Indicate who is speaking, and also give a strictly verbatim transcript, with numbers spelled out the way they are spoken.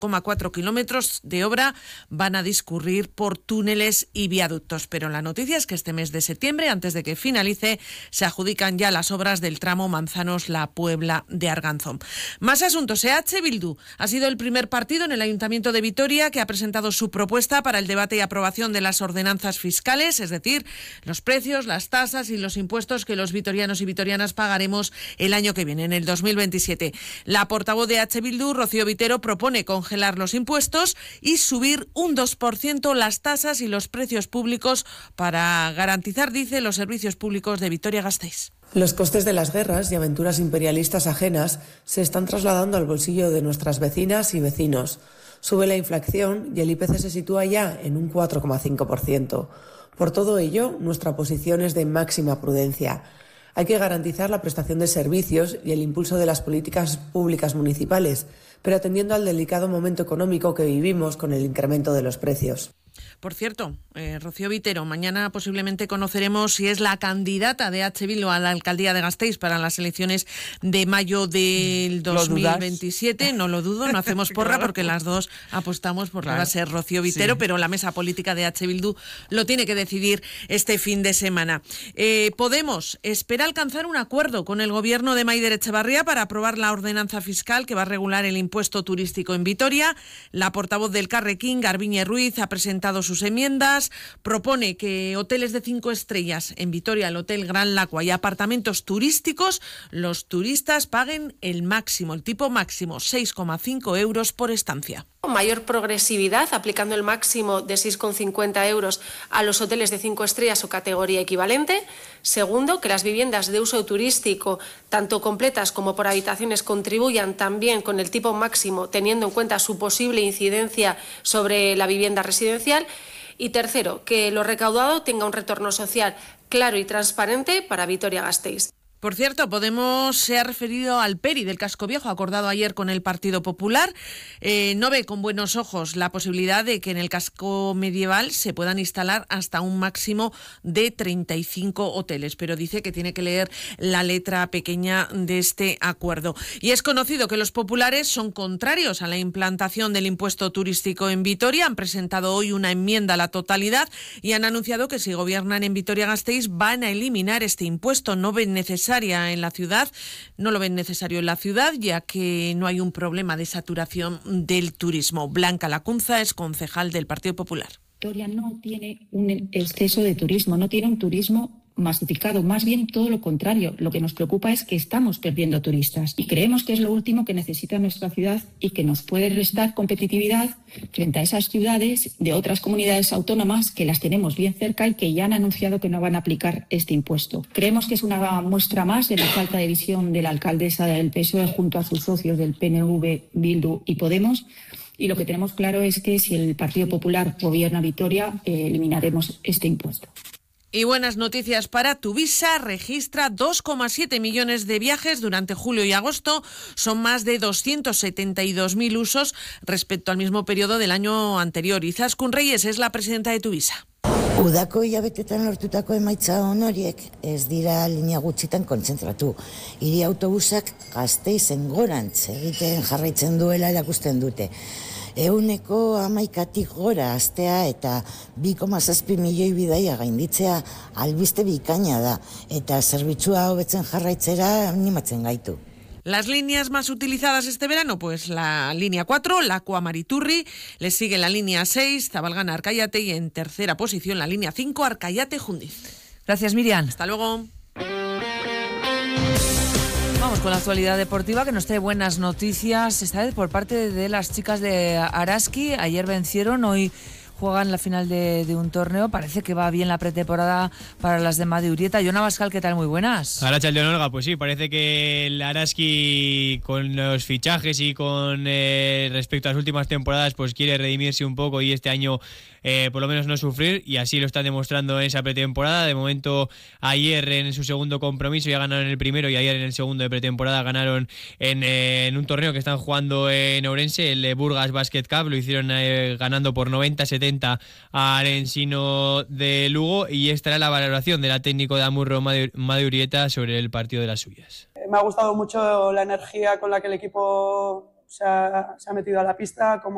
Speaker 1: coma cuatro kilómetros de obra van a discurrir por túneles y viaductos. Pero la noticia es que este mes de septiembre, antes de que finalice, se adjudican ya las obras del tramo Manzanos-La Puebla de Arganzón. Más asuntos. E H Bildu ha sido el primer partido en el Ayuntamiento de Vitoria que ha presentado su propuesta para el debate y aprobación de las ordenanzas fiscales, es decir, los precios, las tasas y los impuestos que los vitorianos y vitorianas pagaremos el año que viene, en el dos mil veintisiete. La portavoz de E H Bildu, Rocío Vitero, propone congelar los impuestos y subir un dos por ciento las tasas y los precios públicos para garantizar, dice, los servicios públicos de Vitoria-Gasteiz.
Speaker 2: Los costes de las guerras y aventuras imperialistas ajenas se están trasladando al bolsillo de nuestras vecinas y vecinos. Sube la inflación y el I P C se sitúa ya en un cuatro coma cinco por ciento. Por todo ello, nuestra posición es de máxima prudencia. Hay que garantizar la prestación de servicios y el impulso de las políticas públicas municipales, pero atendiendo al delicado momento económico que vivimos con el incremento de los precios.
Speaker 1: Por cierto, eh, Rocío Vitero, mañana posiblemente conoceremos si es la candidata de E H Bildu a la alcaldía de Gasteiz para las elecciones de mayo del dos mil veintisiete. No lo dudo, no hacemos porra claro. porque las dos apostamos por claro. que va a ser Rocío Vitero, sí. pero la mesa política de E H Bildu lo tiene que decidir este fin de semana. Eh, Podemos espera alcanzar un acuerdo con el gobierno de Maider Etxebarria para aprobar la ordenanza fiscal que va a regular el impuesto turístico en Vitoria. La portavoz del Carrequín, Garbiñe Ruiz, ha presentado sus enmiendas, propone que hoteles de cinco estrellas en Vitoria, el Hotel Gran Lacua y apartamentos turísticos, los turistas paguen el máximo, el tipo máximo, seis coma cinco euros por estancia.
Speaker 3: Mayor progresividad, aplicando el máximo de seis coma cincuenta euros a los hoteles de cinco estrellas o categoría equivalente. Segundo, que las viviendas de uso turístico, tanto completas como por habitaciones, contribuyan también con el tipo máximo, teniendo en cuenta su posible incidencia sobre la vivienda residencial. Y tercero, que lo recaudado tenga un retorno social claro y transparente para Vitoria-Gasteiz.
Speaker 1: Por cierto, Podemos se ha referido al P E R I del Casco Viejo, acordado ayer con el Partido Popular. Eh, no ve con buenos ojos la posibilidad de que en el casco medieval se puedan instalar hasta un máximo de treinta y cinco hoteles, pero dice que tiene que leer la letra pequeña de este acuerdo. Y es conocido que los populares son contrarios a la implantación del impuesto turístico en Vitoria. Han presentado hoy una enmienda a la totalidad y han anunciado que si gobiernan en Vitoria-Gasteiz van a eliminar este impuesto. No ven necesario en la ciudad, no lo ven necesario en la ciudad, ya que no hay un problema de saturación del turismo. Blanca Lacunza es concejal del Partido Popular.
Speaker 4: Vitoria no tiene un exceso de turismo, no tiene un turismo masificado, más bien todo lo contrario. Lo que nos preocupa es que estamos perdiendo turistas y creemos que es lo último que necesita nuestra ciudad y que nos puede restar competitividad frente a esas ciudades de otras comunidades autónomas que las tenemos bien cerca y que ya han anunciado que no van a aplicar este impuesto. Creemos que es una muestra más de la falta de visión de la alcaldesa del P S O E junto a sus socios del P N V, Bildu y Podemos. Y lo que tenemos claro es que si el Partido Popular gobierna Vitoria, eh, eliminaremos este impuesto.
Speaker 1: Y buenas noticias para Tuvisa, registra dos coma siete millones de viajes durante julio y agosto. Son más de doscientos setenta y dos mil usos respecto al mismo periodo del año anterior. Izaskun Reyes es la presidenta de Tuvisa.
Speaker 5: Udako hilabetetan lortutako emaitza honoriek ez dira linea gutxitan kontzentratu. Hiri autobusak Gasteizen gorantz egiten jarraitzen duela erakusten dute. Euneko hamaikatik gora astea eta bi koma zazpi milioi bidaia gainditzea albiste bikaina da eta zerbitzua hobetzen jarraitzera animatzen gaitu.
Speaker 1: Las líneas más utilizadas este verano, pues la línea cuatro, Lacua Mariturri, le sigue la línea seis, Zabalgana Arcayate y en tercera posición la línea cinco, Arcayate Jundiz.
Speaker 6: Gracias, Miriam.
Speaker 1: Hasta luego.
Speaker 6: Vamos con la actualidad deportiva que nos trae buenas noticias, esta vez por parte de las chicas de Araski. Ayer vencieron, hoy juegan la final de, de un torneo. Parece que va bien la pretemporada para las de Madi Urieta. Yona Bascal, ¿qué tal? Muy buenas.
Speaker 7: Arratsaldeon, Olga, pues sí, parece que el Araski con los fichajes y con eh, respecto a las últimas temporadas pues quiere redimirse un poco y este año eh, por lo menos no sufrir, y así lo están demostrando en esa pretemporada. De momento, ayer en su segundo compromiso ya ganaron el primero y ayer en el segundo de pretemporada ganaron en, eh, en un torneo que están jugando en Ourense, el Burgas Basket Cup. Lo hicieron eh, ganando por noventa a setenta al Ensino de Lugo, y esta era la valoración de la técnico de Amurro, Madi Urieta, sobre el partido de las suyas.
Speaker 8: Me ha gustado mucho la energía con la que el equipo se ha, se ha metido a la pista, como